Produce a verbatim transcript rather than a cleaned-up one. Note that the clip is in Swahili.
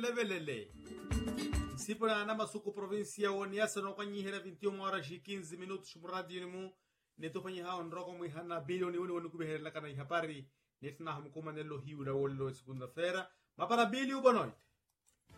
levelele. Sipo na anama suku provincia woniasa no kwanyi hera vinte e uma horas e quinze minutos por radio mu neto kwanyi hao ndroko mu hana bilioni uni woni kubehera lakana ihapari netna hamkuma nelo hiu da wollo segunda-feira. Ma para bilio boa noite.